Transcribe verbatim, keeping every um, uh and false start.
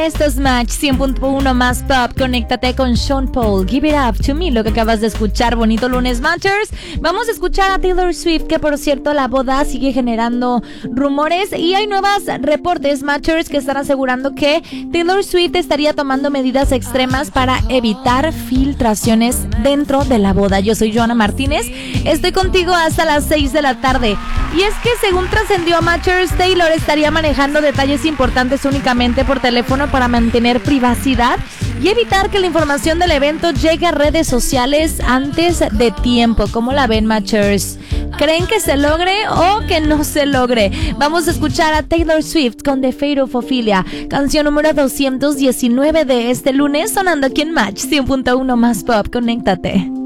Esto es Match cien punto uno más Pop. Conéctate con Sean Paul. Give it up to me, lo que acabas de escuchar. Bonito lunes, Matchers. Vamos a escuchar a Taylor Swift, que por cierto la boda sigue generando rumores y hay nuevos reportes, Matchers, que están asegurando que Taylor Swift estaría tomando medidas extremas para evitar filtraciones dentro de la boda. Yo soy Joana Martínez. Estoy contigo hasta las seis de la tarde. Y es que según trascendió, Matchers, Taylor estaría manejando detalles importantes únicamente por teléfono para mantener privacidad y evitar que la información del evento llegue a redes sociales antes de tiempo. ¿Cómo la ven, Matchers? ¿Creen que se logre o que no se logre? Vamos a escuchar a Taylor Swift con The Fate of Ophelia, canción número doscientos diecinueve de este lunes, sonando aquí en Match cien punto uno más Pop. Conéctate.